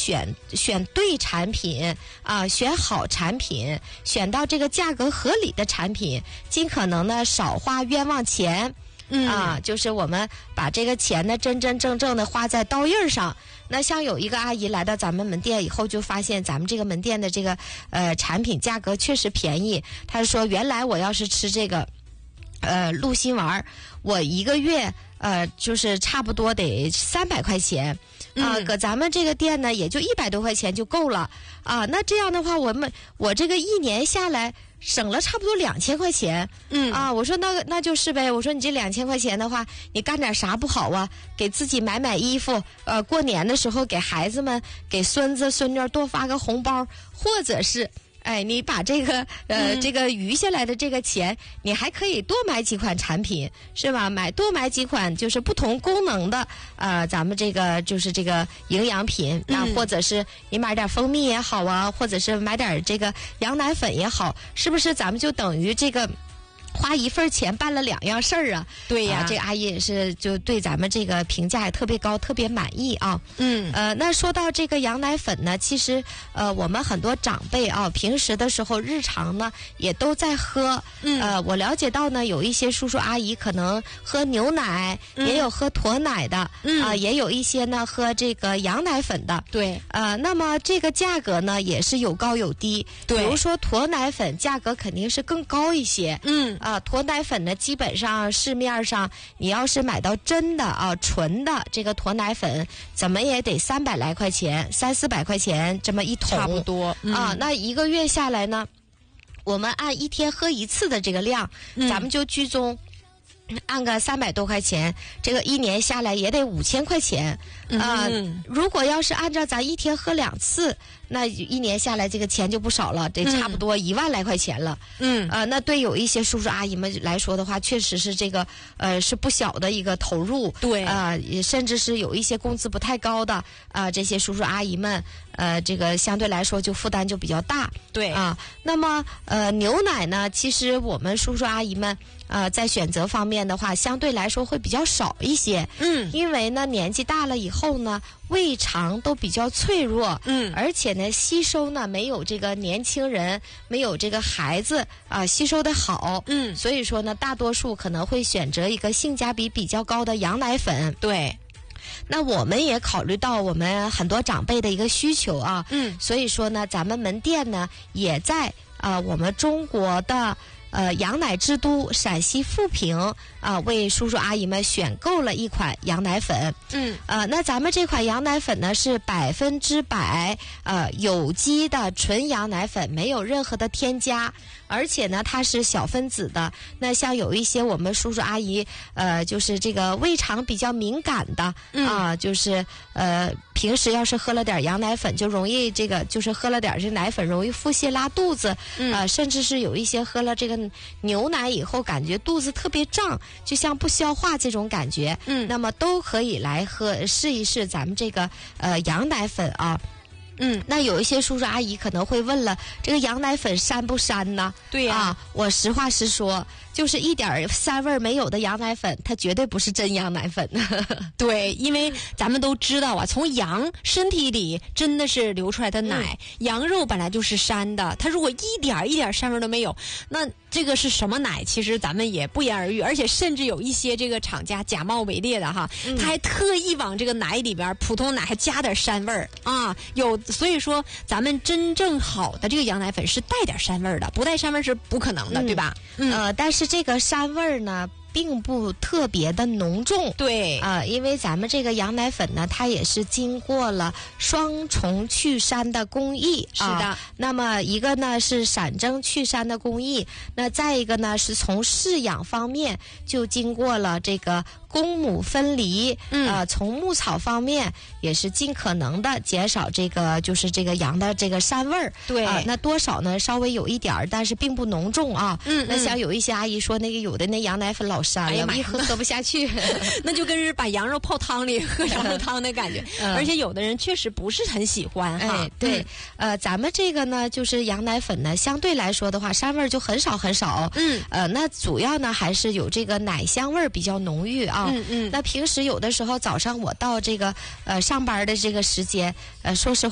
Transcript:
选对产品啊，选好产品，选到这个价格合理的产品，尽可能呢少花冤枉钱。就是我们把这个钱呢真真正正的花在刀印上。那像有一个阿姨来到咱们门店以后，就发现咱们这个门店的这个产品价格确实便宜。她说原来我要是吃这个鹿心丸，我一个月就是差不多得300块钱。搁咱们这个店呢也就100多块钱就够了啊。那这样的话我这个1年下来省了差不多2000块钱。我说那就是呗。我说你这2000块钱的话，你干点啥不好啊？给自己买衣服，过年的时候给孩子们、给孙子孙女多发个红包，或者是你把这个这个余下来的这个钱，你还可以多买几款产品，是吧？多买几款就是不同功能的咱们这个就是这个营养品或者是你买点蜂蜜也好啊，或者是买点这个羊奶粉也好，是不是咱们就等于这个花一份钱办了2样事儿啊？ 对呀， 这个阿姨也是就对咱们这个评价也特别高，特别满意啊。那说到这个羊奶粉呢，其实我们很多长辈啊，平时的时候日常呢也都在喝。我了解到呢，有一些叔叔阿姨可能喝牛奶，也有喝驼奶的，也有一些呢喝这个羊奶粉的。 对， 那么这个价格呢也是有高有低。 对， 比如说驼奶粉价格肯定是更高一些。驼奶粉呢，基本上市面上你要是买到真的纯的这个驼奶粉，怎么也得300来块钱，300-400块钱这么一桶， 差不多。 那一个月下来呢，我们按1天喝1次的这个量，咱们就居中按个300多块钱，这个1年下来也得5000块钱。如果要是按照咱1天喝2次，那1年下来这个钱就不少了，得差不多1万来块钱了。那对有一些叔叔阿姨们来说的话，确实是这个是不小的一个投入。 对， 甚至是有一些工资不太高的这些叔叔阿姨们，这个相对来说就负担就比较大。 对那么牛奶呢，其实我们叔叔阿姨们在选择方面的话，相对来说会比较少一些。因为呢年纪大了以后呢，胃肠都比较脆弱。而且呢吸收呢没有这个年轻人，没有这个孩子吸收的好。所以说呢，大多数可能会选择一个性价比比较高的羊奶粉。 对， 那我们也考虑到我们很多长辈的一个需求啊。所以说呢，咱们门店呢也在我们中国的羊奶之都陕西富平为叔叔阿姨们选购了一款羊奶粉。那咱们这款羊奶粉呢是100%有机的纯羊奶粉，没有任何的添加，而且呢它是小分子的。那像有一些我们叔叔阿姨就是这个胃肠比较敏感的就是平时要是喝了点羊奶粉，就容易这个就是喝了点这奶粉容易腹泻拉肚子。甚至是有一些喝了这个牛奶以后感觉肚子特别胀，就像不消化这种感觉。那么都可以来试一试咱们这个羊奶粉啊。那有一些叔叔阿姨可能会问了，这个羊奶粉膻不膻呢？ 对呀， 我实话实说，就是一点膻味没有的羊奶粉，它绝对不是真羊奶粉。 对，因为咱们都知道从羊身体里真的是流出来的奶，羊肉本来就是膻的，它如果一点膻味都没有，那这个是什么奶？其实咱们也不言而喻。而且甚至有一些这个厂家假冒伪劣的哈，他还特意往这个奶里边普通奶还加点膻味儿所以说咱们真正好的这个羊奶粉是带点膻味儿的，不带膻味儿是不可能的，对吧？ 但是这个膻味儿呢并不特别的浓重。 对因为咱们这个羊奶粉呢，它也是经过了双重去膻的工艺。 是的。 那么一个呢是散蒸去膻的工艺，那再一个呢是从饲养方面就经过了这个公母分离。从牧草方面也是尽可能的减少这个就是这个羊的这个膻味儿。 对那多少呢稍微有一点儿，但是并不浓重啊。那像有一些阿姨说那个有的那羊奶粉老膻了，一喝不下去。 那就跟是把羊肉泡汤里喝羊肉汤的感觉。而且有的人确实不是很喜欢哈。 对，咱们这个呢就是羊奶粉呢相对来说的话膻味儿就很少很少。那主要呢还是有这个奶香味儿比较浓郁啊。那平时有的时候早上我到这个上班的这个时间，说实话